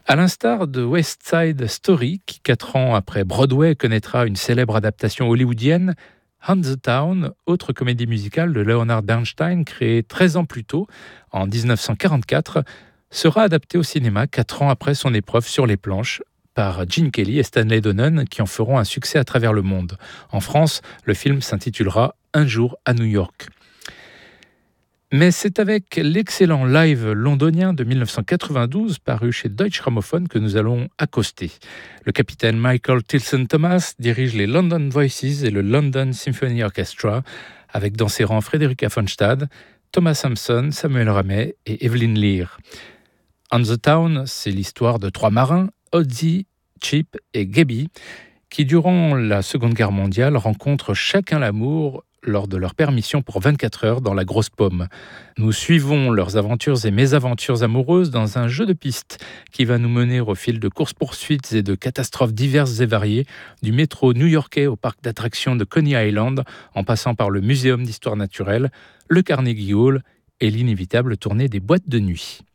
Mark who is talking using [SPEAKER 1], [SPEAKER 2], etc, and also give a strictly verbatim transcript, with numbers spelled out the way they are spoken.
[SPEAKER 1] À l'instar de West Side Story, qui quatre ans après Broadway connaîtra une célèbre adaptation hollywoodienne, On the Town, autre comédie musicale de Leonard Bernstein créée treize ans plus tôt, en dix-neuf cent quarante-quatre, sera adaptée au cinéma quatre ans après son épreuve sur les planches par Gene Kelly et Stanley Donen qui en feront un succès à travers le monde. En France, le film s'intitulera Un jour à New York. Mais c'est avec l'excellent live londonien de dix-neuf cent quatre-vingt-douze paru chez Deutsche Grammophon que nous allons accoster. Le capitaine Michael Tilson Thomas dirige les London Voices et le London Symphony Orchestra avec dans ses rangs Frederica von Stade, Thomas Sampson, Samuel Ramey et Evelyn Lear. On the Town, c'est l'histoire de trois marins, Ozzy, Chip et Gabby, qui durant la Seconde Guerre mondiale rencontrent chacun l'amour lors de leur permission pour vingt-quatre heures dans la Grosse Pomme. Nous suivons leurs aventures et mésaventures amoureuses dans un jeu de pistes qui va nous mener au fil de courses-poursuites et de catastrophes diverses et variées, du métro new-yorkais au parc d'attractions de Coney Island, en passant par le Muséum d'histoire naturelle, le Carnegie Hall et l'inévitable tournée des boîtes de nuit.